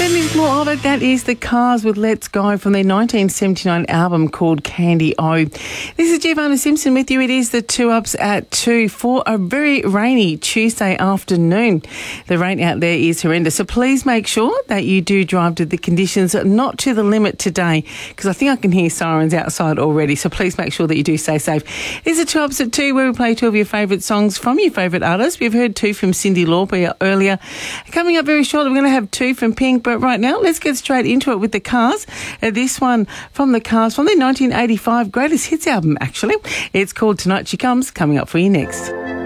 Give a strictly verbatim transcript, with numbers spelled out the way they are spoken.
Then there's more of it. That is the Cars with Let's Go from their nineteen seventy-nine album called Candy O. This is Giovanna Simpson with you. It is the two ups at two for a very rainy Tuesday afternoon. The rain out there is horrendous, so please make sure that you do drive to the conditions, not to the limit today, because I think I can hear sirens outside already, so please make sure that you do stay safe. These are two ups at two, where we play two of your favourite songs from your favourite artists. We've heard two from Cyndi Lauper earlier. Coming up very shortly, we're going to have two from Pink, but right now, let's get straight into it with the Cars. Uh, this one from the Cars, from their nineteen eighty-five greatest hits album, actually. It's called Tonight She Comes, coming up for you next.